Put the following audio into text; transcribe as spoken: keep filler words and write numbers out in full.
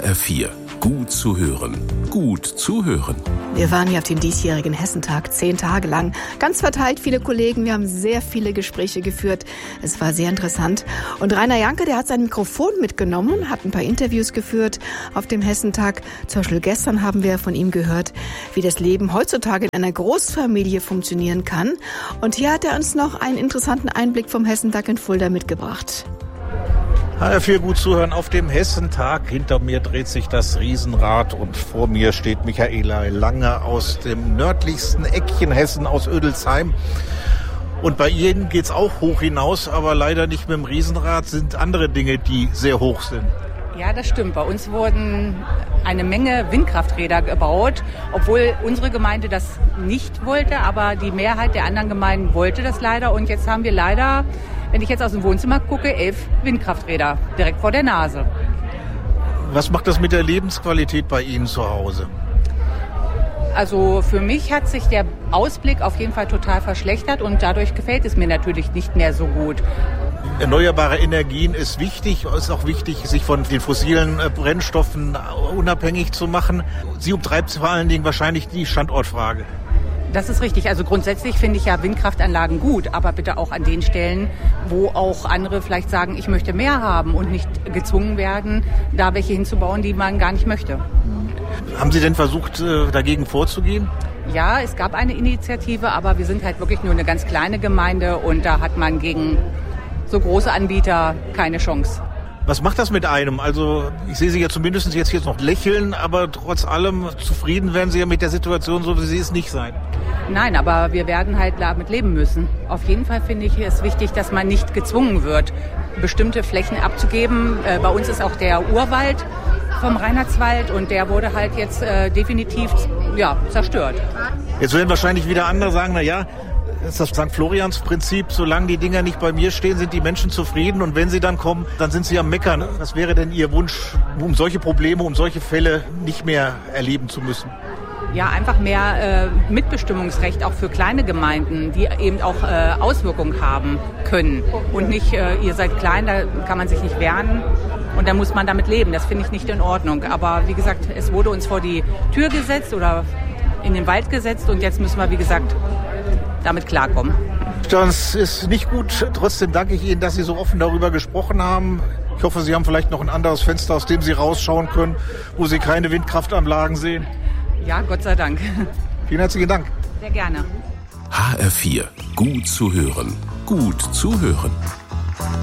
H R vier. Gut zu hören. Gut zuhören. Wir waren hier auf dem diesjährigen Hessentag, zehn Tage lang. Ganz verteilt, viele Kollegen. Wir haben sehr viele Gespräche geführt. Es war sehr interessant. Und Rainer Janke, der hat sein Mikrofon mitgenommen, hat ein paar Interviews geführt auf dem Hessentag. Zum Beispiel gestern haben wir von ihm gehört, wie das Leben heutzutage in einer Großfamilie funktionieren kann. Und hier hat er uns noch einen interessanten Einblick vom Hessentag in Fulda mitgebracht. H R vier gut zuhören auf dem Hessentag. Hinter mir dreht sich das Riesenrad und vor mir steht Michaela Lange aus dem nördlichsten Eckchen Hessen, aus Ödelsheim. Und bei Ihnen geht's auch hoch hinaus, aber leider nicht mit dem Riesenrad, sind andere Dinge, die sehr hoch sind. Ja, das stimmt. Bei uns wurden eine Menge Windkrafträder gebaut, obwohl unsere Gemeinde das nicht wollte, aber die Mehrheit der anderen Gemeinden wollte das leider. Und jetzt haben wir leider, wenn ich jetzt aus dem Wohnzimmer gucke, elf Windkrafträder direkt vor der Nase. Was macht das mit der Lebensqualität bei Ihnen zu Hause? Also für mich hat sich der Ausblick auf jeden Fall total verschlechtert und dadurch gefällt es mir natürlich nicht mehr so gut. Erneuerbare Energien ist wichtig. Es ist auch wichtig, sich von den fossilen Brennstoffen unabhängig zu machen. Sie umtreibt vor allen Dingen wahrscheinlich die Standortfrage. Das ist richtig. Also grundsätzlich finde ich ja Windkraftanlagen gut, aber bitte auch an den Stellen, wo auch andere vielleicht sagen, ich möchte mehr haben und nicht gezwungen werden, da welche hinzubauen, die man gar nicht möchte. Haben Sie denn versucht, dagegen vorzugehen? Ja, es gab eine Initiative, aber wir sind halt wirklich nur eine ganz kleine Gemeinde und da hat man gegen so große Anbieter keine Chance. Was macht das mit einem? Also ich sehe Sie ja zumindest jetzt hier noch lächeln, aber trotz allem zufrieden werden Sie ja mit der Situation, so wie sie es nicht sein. Nein, aber wir werden halt damit leben müssen. Auf jeden Fall finde ich es wichtig, dass man nicht gezwungen wird, bestimmte Flächen abzugeben. Äh, bei uns ist auch der Urwald vom Reinhardswald und der wurde halt jetzt äh, definitiv ja, zerstört. Jetzt werden wahrscheinlich wieder andere sagen, na ja, das ist das Sankt Florians-Prinzip, solange die Dinger nicht bei mir stehen, sind die Menschen zufrieden und wenn sie dann kommen, dann sind sie am Meckern. Was wäre denn Ihr Wunsch, um solche Probleme, um solche Fälle nicht mehr erleben zu müssen? Ja, einfach mehr äh, Mitbestimmungsrecht auch für kleine Gemeinden, die eben auch äh, Auswirkungen haben können und nicht, äh, ihr seid klein, da kann man sich nicht wehren und dann muss man damit leben. Das finde ich nicht in Ordnung. Aber wie gesagt, es wurde uns vor die Tür gesetzt oder in den Wald gesetzt und jetzt müssen wir, wie gesagt, damit klarkommen. Das ist nicht gut. Trotzdem danke ich Ihnen, dass Sie so offen darüber gesprochen haben. Ich hoffe, Sie haben vielleicht noch ein anderes Fenster, aus dem Sie rausschauen können, wo Sie keine Windkraftanlagen sehen. Ja, Gott sei Dank. Vielen herzlichen Dank. Sehr gerne. H R vier. Gut zu hören. Gut zuhören.